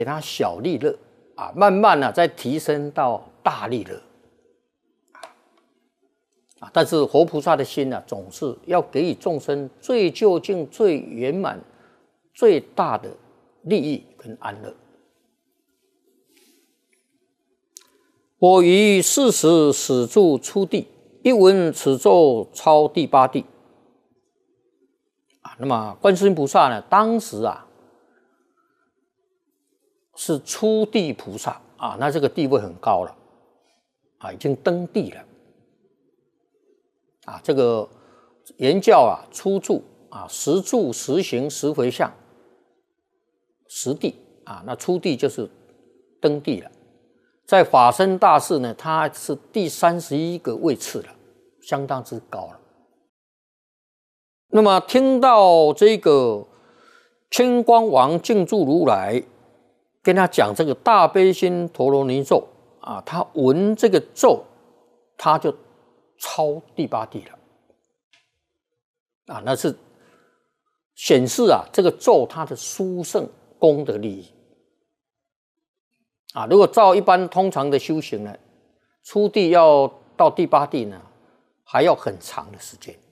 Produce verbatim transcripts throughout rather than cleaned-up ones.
给他小利乐啊，慢慢呢、啊、再提升到大利乐啊。但是活菩萨的心呢、啊，总是要给予众生最究竟、最圆满、最大的利益跟安乐。我于四时始住初地，一闻此咒超第八地啊。那么观世音菩萨呢，当时啊是初地菩萨啊，那这个地位很高了啊，已经登地了啊。这个言教啊，初住啊，十住十行十回向，十地啊，那初地就是登地了。在法身大士呢，他是第三十一个位次了，相当之高了。那么听到这个千光王净住如来跟他讲这个大悲心陀罗尼咒啊，他闻这个咒，他就超第八地了啊，那是显示啊这个咒它的殊胜功德利益。啊，如果照一般通常的修行呢，初地要到第八地呢，还要很长的时间。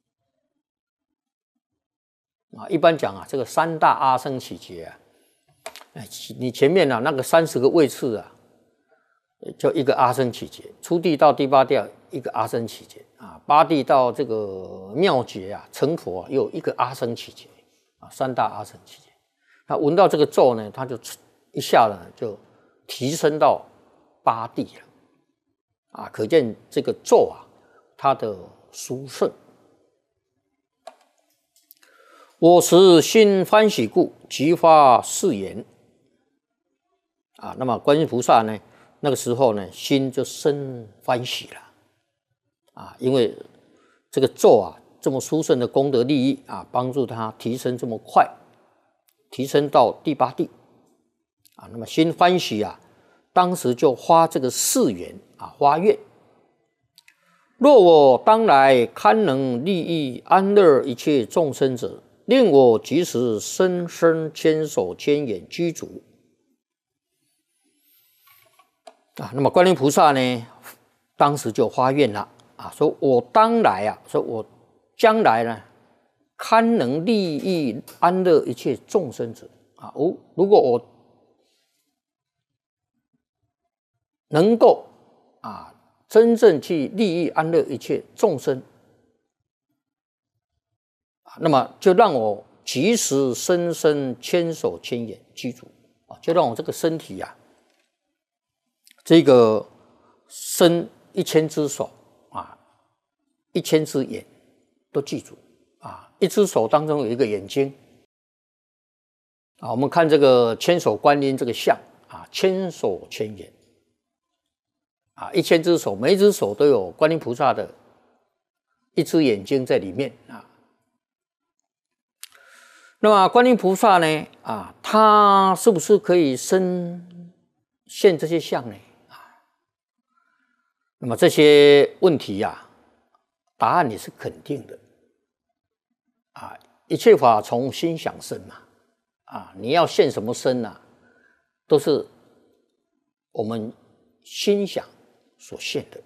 啊，一般讲啊，这个三大阿僧祇劫啊，哎，你前面啊那个三十个位次啊，就一个阿僧祇劫；初地到第八地一个阿僧祇劫啊，八地到这个妙劫啊，成佛啊，又一个阿僧祇劫啊，三大阿僧祇劫。他闻到这个咒呢，他就一下呢就提升到八地了啊，可见这个咒啊，它的殊胜。我时心欢喜故，即发誓言啊。那么观音菩萨呢，那个时候呢，心就生欢喜了啊，因为这个咒啊，这么殊胜的功德利益啊，帮助他提升这么快，提升到第八地。啊，那么心欢喜啊，当时就发这个誓言啊，发愿：若我当来堪能利益安乐一切众生者，令我即时生生千手千眼具足。啊，那么观音菩萨呢，当时就发愿了啊，说我当来啊，说我将来呢，堪能利益安乐一切众生者啊，哦，如果我能够啊，真正去利益安乐一切众生，那么就让我即时生生千手千眼具足啊，就让我这个身体呀、啊，这个生一千只手啊，一千只眼都记住啊，一只手当中有一个眼睛啊，我们看这个千手观音这个像啊，千手千眼。啊，一千只手，每一只手都有观音菩萨的一只眼睛在里面啊。那么观音菩萨呢，啊，他是不是可以身现这些相呢？啊，那么这些问题呀、啊，答案也是肯定的。啊，一切法从心想生嘛，啊，你要现什么身啊，都是我们心想所现的。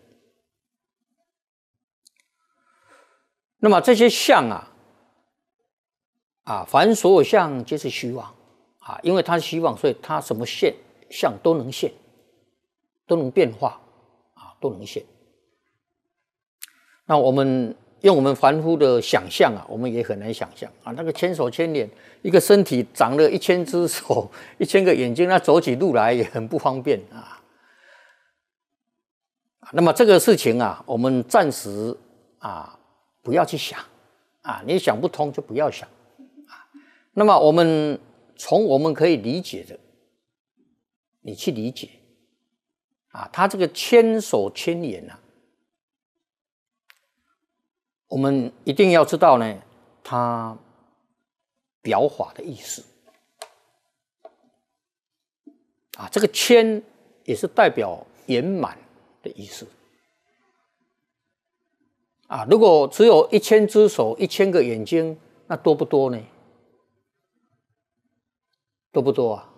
那么这些相啊，啊，凡所有相皆是虚妄啊，因为它是虚妄，所以它什么现相都能现，都能变化啊，都能现。那我们用我们凡夫的想象啊，我们也很难想象啊，那个千手千眼，一个身体长了一千只手，一千个眼睛，那走起路来也很不方便啊。那么这个事情啊，我们暂时啊不要去想啊，你想不通就不要想啊。那么我们从我们可以理解的，你去理解啊，他这个千手千眼啊，我们一定要知道呢，他表法的意思啊，这个千也是代表圆满的意思啊，如果只有一千只手、一千个眼睛，那多不多呢？多不多啊？